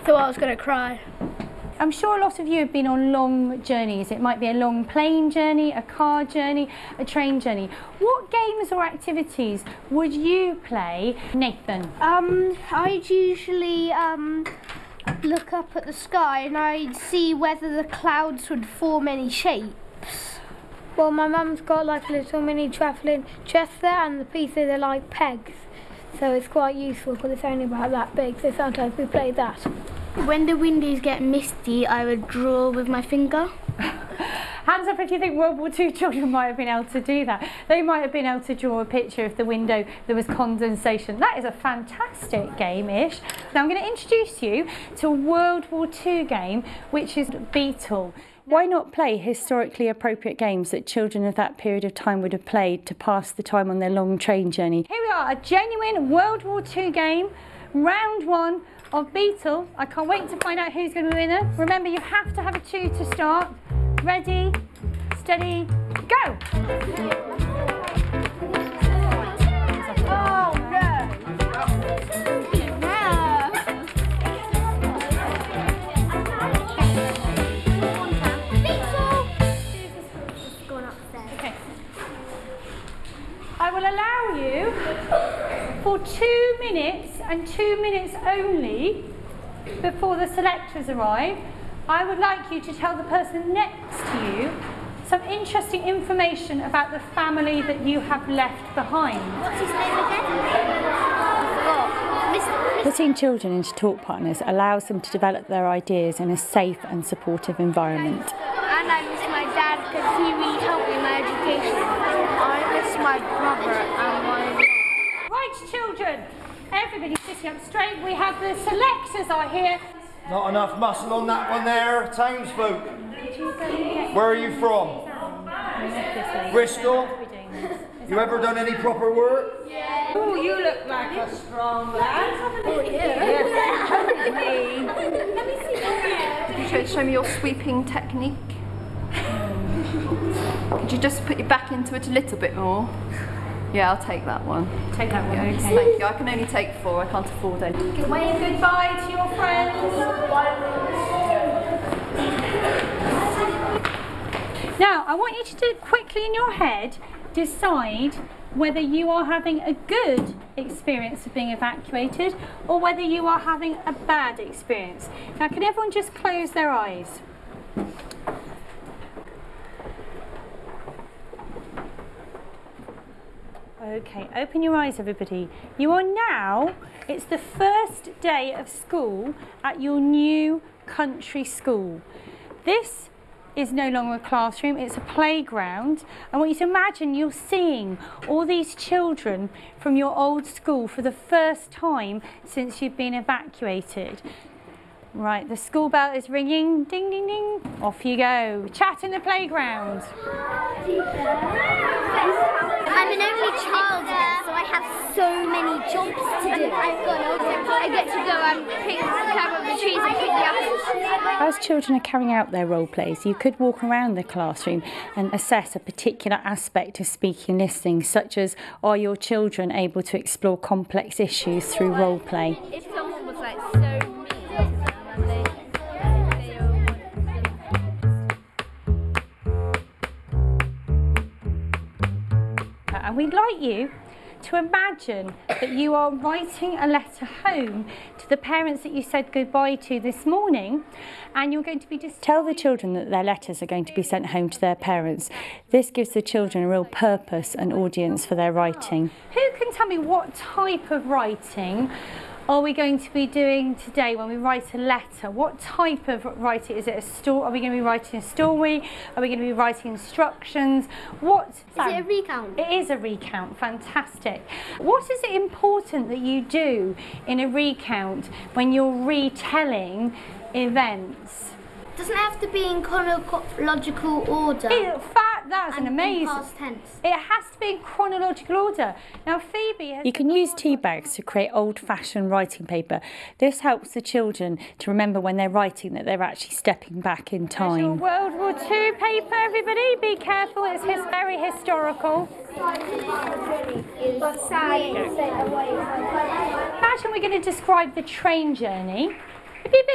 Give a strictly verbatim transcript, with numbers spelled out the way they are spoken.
thought I was going to cry. I'm sure a lot of you have been on long journeys. It might be a long plane journey, a car journey, a train journey. What games or activities would you play, Nathan? Um, I'd usually um, look up at the sky and I'd see whether the clouds would form any shapes. Well, my mum's got like a little mini travelling chest there, and the pieces are like pegs. So it's quite useful because it's only about that big, so sometimes we play that. When the windows get misty, I would draw with my finger. Hands up if you think World War Two children might have been able to do that. They might have been able to draw a picture of the window there was condensation. That is a fantastic game-ish. Now I'm going to introduce you to a World War Two game, which is Beetle. Why not play historically appropriate games that children of that period of time would have played to pass the time on their long train journey? Here we are, a genuine World War Two game, round one of Beetle. I can't wait to find out who's going to be winner. Remember, you have to have a two to start. Ready, steady, go! Oh no! Okay. I will allow you for two minutes and two minutes only before the selectors arrive. I would like you to tell the person next to you some interesting information about the family that you have left behind. What's his name again? Putting children into talk partners allows them to develop their ideas in a safe and supportive environment. And I miss my dad because he really helped me in my education. I miss my brother and my mum. Right, children, everybody sitting up straight. We have the selectors are here. Not enough muscle on that one there, townsfolk. Where are you from? Bristol? You ever done any proper work? Yeah. Oh, you look like a strong lad. Oh, yeah. Yes, Let me see. Could you show, show me your sweeping technique? Could you just put your back into it a little bit more? Yeah, I'll take that one. Take that one, Yes, okay. thank you. I can only take four, I can't afford any. Wave goodbye to your friends. Now, I want you to do quickly in your head decide whether you are having a good experience of being evacuated or whether you are having a bad experience. Now, can everyone just close their eyes? Okay, open your eyes, everybody. You are now, it's the first day of school at your new country school. This is no longer a classroom, it's a playground. I want you to imagine you're seeing all these children from your old school for the first time since you've been evacuated. Right, the school bell is ringing, ding, ding, ding. Off you go. Chat in the playground. I'm an only child here, so I have so many jobs to do. I've got I get to go and pick climb up the trees and pick the apples. As children are carrying out their role plays, you could walk around the classroom and assess a particular aspect of speaking and listening, such as, are your children able to explore complex issues through role play? If someone was like so mean to them and they, they all And we'd like you to imagine that you are writing a letter home to the parents that you said goodbye to this morning, and you're going to be just tell the children that their letters are going to be sent home to their parents. This gives the children a real purpose and audience for their writing. Who can tell me what type of writing are we going to be doing today when we write a letter? What type of writing? Is it a story? Are we going to be writing a story? Are we going to be writing instructions? What? Is it a recount? It is a recount. Fantastic. What is it important that you do in a recount when you're retelling events? Doesn't it have to be in chronological order? In fact, that's an And in amazing. past tense. It has to be in chronological order. Now, Phoebe has. You can use tea bags to create old-fashioned writing paper. This helps the children to remember when they're writing that they're actually stepping back in time. There's your World War Two paper, everybody. Be careful. It's his, very historical. Imagine we're going to describe the train journey. Have you been